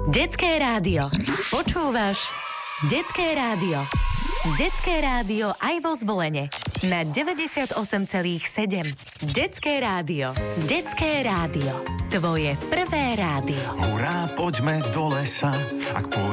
Detské rádio. Počúvaš Detské rádio. Detské rádio aj vo Zvolene. Na 98,7. Detské rádio. Detské rádio. Tvoje prvé rádio. Hurá, poďme do lesa, ak